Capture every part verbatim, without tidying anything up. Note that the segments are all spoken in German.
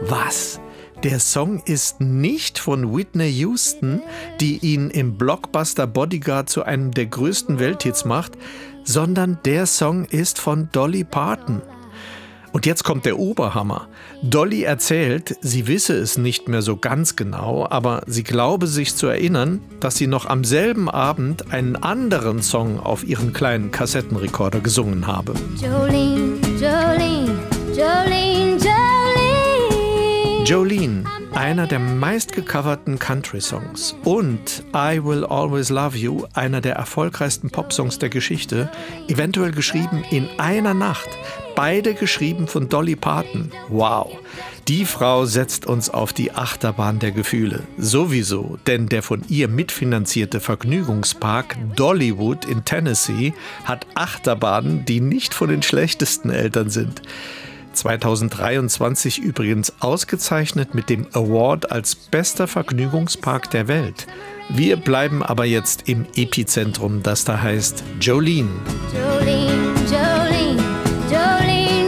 Was? Der Song ist nicht von Whitney Houston, die ihn im Blockbuster Bodyguard zu einem der größten Welthits macht, sondern der Song ist von Dolly Parton. Und jetzt kommt der Oberhammer. Dolly erzählt, sie wisse es nicht mehr so ganz genau, aber sie glaube sich zu erinnern, dass sie noch am selben Abend einen anderen Song auf ihren kleinen Kassettenrekorder gesungen habe. Jolene, Jolene, Jolene, Jolene. Jolene, einer der meistgecoverten Country-Songs, und I Will Always Love You, einer der erfolgreichsten Popsongs der Geschichte, eventuell geschrieben in einer Nacht. Beide geschrieben von Dolly Parton. Wow! Die Frau setzt uns auf die Achterbahn der Gefühle. Sowieso, denn der von ihr mitfinanzierte Vergnügungspark Dollywood in Tennessee hat Achterbahnen, die nicht von den schlechtesten Eltern sind. zweitausenddreiundzwanzig übrigens ausgezeichnet mit dem Award als bester Vergnügungspark der Welt. Wir bleiben aber jetzt im Epizentrum, das da heißt Jolene. Jolene, Jolene, Jolene,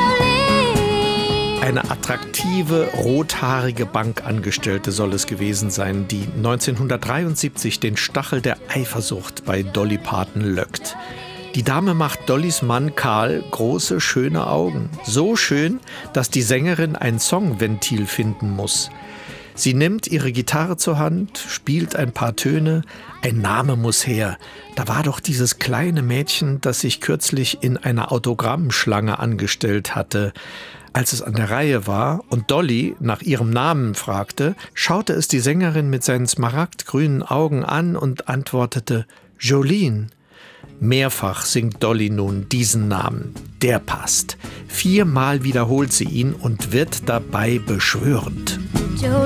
Jolene. Eine attraktive, rothaarige Bankangestellte soll es gewesen sein, die neunzehnhundertdreiundsiebzig den Stachel der Eifersucht bei Dolly Parton löckt. Die Dame macht Dollys Mann Karl große, schöne Augen. So schön, dass die Sängerin ein Songventil finden muss. Sie nimmt ihre Gitarre zur Hand, spielt ein paar Töne. Ein Name muss her. Da war doch dieses kleine Mädchen, das sich kürzlich in einer Autogrammschlange angestellt hatte. Als es an der Reihe war und Dolly nach ihrem Namen fragte, schaute es die Sängerin mit seinen smaragdgrünen Augen an und antwortete: Jolene. Mehrfach singt Dolly nun diesen Namen. Der passt. Viermal wiederholt sie ihn und wird dabei beschwörend.